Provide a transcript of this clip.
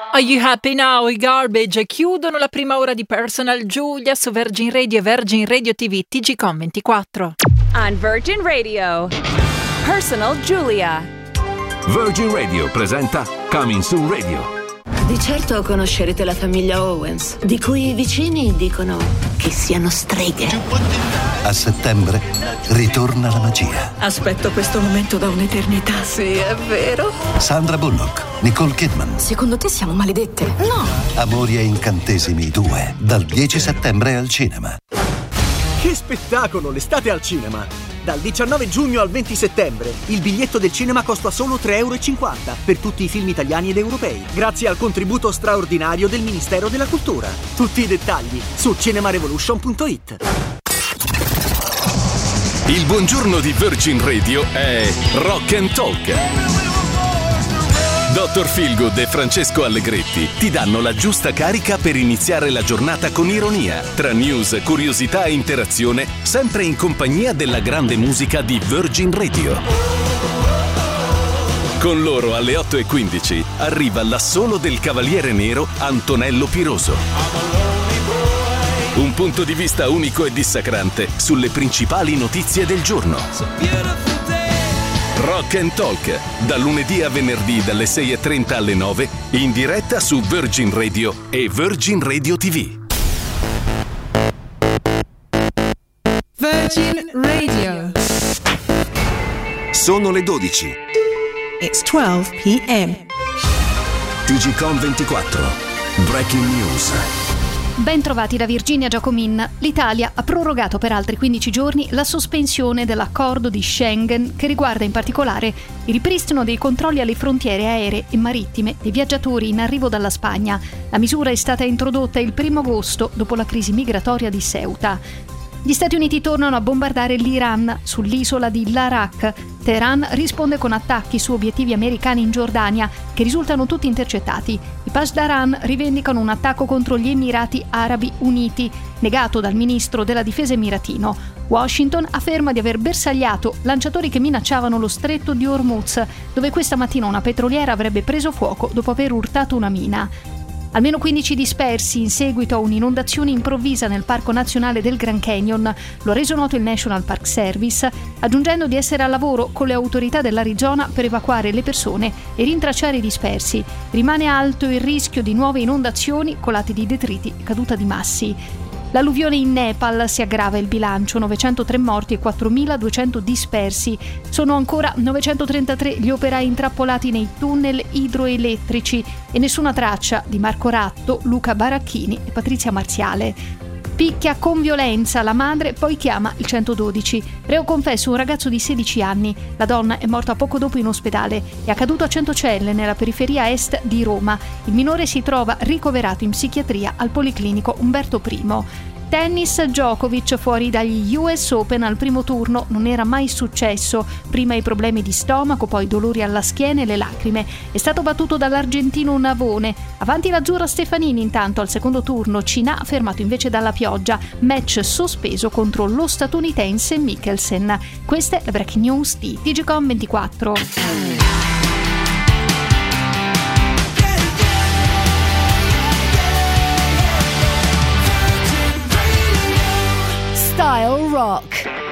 Are you happy now? I Garbage chiudono la prima ora di Personal Giulia su Virgin Radio e Virgin Radio TV TGcom 24. On Virgin Radio, Personal Giulia. Virgin Radio presenta Coming Soon Radio. Di certo conoscerete la famiglia Owens, di cui i vicini dicono che siano streghe. A settembre ritorna la magia. Aspetto questo momento da un'eternità. Sì, è vero. Sandra Bullock, Nicole Kidman. Secondo te siamo maledette? No. Amori e incantesimi 2, dal 10 settembre al cinema. Che spettacolo, l'estate al cinema! Dal 19 giugno al 20 settembre il biglietto del cinema costa solo €3,50 per tutti i film italiani ed europei, grazie al contributo straordinario del Ministero della Cultura. Tutti i dettagli su cinemarevolution.it. Il buongiorno di Virgin Radio è Rock and Talk. Dr. Feelgood e Francesco Allegretti ti danno la giusta carica per iniziare la giornata con ironia, tra news, curiosità e interazione, sempre in compagnia della grande musica di Virgin Radio. Con loro alle 8:15 arriva l'assolo del Cavaliere Nero Antonello Piroso. Un punto di vista unico e dissacrante sulle principali notizie del giorno. Rock and Talk, da lunedì a venerdì dalle 6:30 alle 9, in diretta su Virgin Radio e Virgin Radio TV. Virgin Radio. Sono le 12. It's 12 p.m. TGcom 24. Breaking News. Ben trovati da Virginia Giacomin. L'Italia ha prorogato per altri 15 giorni la sospensione dell'accordo di Schengen, che riguarda in particolare il ripristino dei controlli alle frontiere aeree e marittime dei viaggiatori in arrivo dalla Spagna. La misura è stata introdotta il 1 agosto dopo la crisi migratoria di Ceuta. Gli Stati Uniti tornano a bombardare l'Iran sull'isola di Larak. Teheran risponde con attacchi su obiettivi americani in Giordania, che risultano tutti intercettati. I Pasdaran rivendicano un attacco contro gli Emirati Arabi Uniti, negato dal ministro della difesa emiratino. Washington afferma di aver bersagliato lanciatori che minacciavano lo stretto di Hormuz, dove questa mattina una petroliera avrebbe preso fuoco dopo aver urtato una mina. Almeno 15 dispersi in seguito a un'inondazione improvvisa nel Parco Nazionale del Grand Canyon. Lo ha reso noto il National Park Service, aggiungendo di essere al lavoro con le autorità dell'Arizona per evacuare le persone e rintracciare i dispersi. Rimane alto il rischio di nuove inondazioni, colate di detriti e caduta di massi. L'alluvione in Nepal si aggrava il bilancio, 903 morti e 4.200 dispersi. Sono ancora 933 gli operai intrappolati nei tunnel idroelettrici e nessuna traccia di Marco Ratto, Luca Baracchini e Patrizia Marziale. Picchia con violenza la madre, poi chiama il 112. Reo confesso un ragazzo di 16 anni. La donna è morta poco dopo in ospedale. È accaduto a Centocelle, nella periferia est di Roma. Il minore si trova ricoverato in psichiatria al Policlinico Umberto I. Tennis, Djokovic fuori dagli US Open al primo turno, non era mai successo. Prima i problemi di stomaco, poi dolori alla schiena e le lacrime. È stato battuto dall'argentino Navone. Avanti l'azzurra Stefanini intanto al secondo turno, Cina fermato invece dalla pioggia. Match sospeso contro lo statunitense Mikkelsen. Questa è la Breaking News di TGcom 24. Style Rock.